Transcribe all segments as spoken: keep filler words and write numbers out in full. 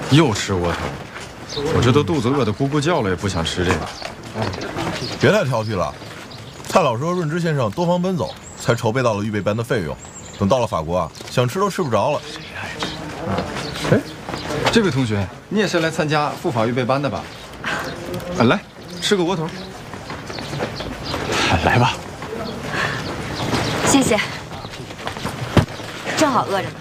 又吃窝头，我这都肚子饿得咕咕叫了，也不想吃这个。 别太挑剔了，蔡老师和润之先生多方奔走，才筹备到了预备班的费用。等到了法国啊，想吃都吃不着了。 谁爱吃？哎，这位同学，你也是来参加赴法预备班的吧？啊，来吃个窝头。 来吧。 谢谢。正好饿着呢。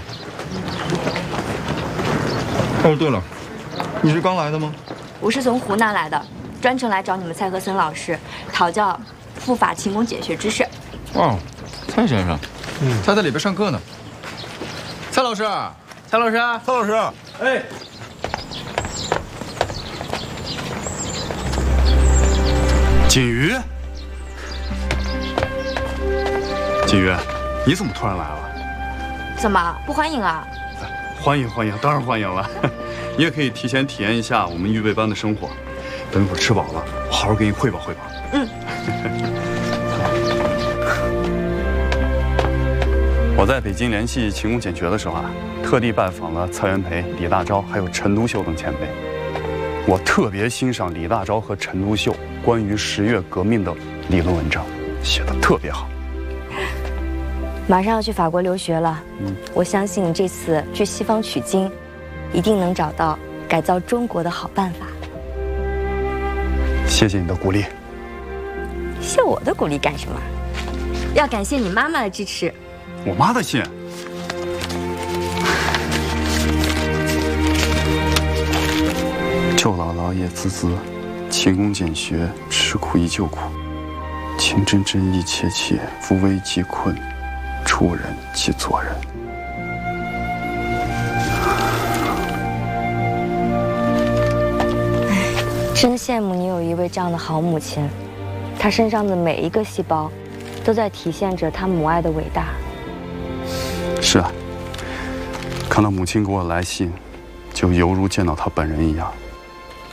哦，对了，你是刚来的吗？ 我是从湖南来的，专程来找你们蔡和森老师讨教赴法勤工俭学之事。 哦，蔡先生，嗯，他在里边上课呢。蔡老师， 蔡老师， 蔡老师， 哎，锦瑜，锦瑜，你怎么突然来了？ 怎么不欢迎啊？ 欢迎欢迎，当然欢迎了。你也可以提前体验一下我们预备班的生活。等一会儿吃饱了，我好好给你汇报汇报。 嗯。 我在北京联系勤工俭学的时候啊，特地拜访了蔡元培、李大钊还有陈独秀等前辈。我特别欣赏李大钊和陈独秀关于十月革命的理论文章，写得特别好。 马上要去法国留学了，嗯，我相信你这次去西方取经，一定能找到改造中国的好办法。 谢谢你的鼓励。 谢我的鼓励干什么？要感谢你妈妈的支持。 我妈的信。舅姥姥叶孜孜，勤工俭学，吃苦亦救苦，情真真意切切，扶危济困，助人即做人。 真羡慕你有一位这样的好母亲，她身上的每一个细胞，都在体现着她母爱的伟大。 是啊，看到母亲给我来信，就犹如见到她本人一样。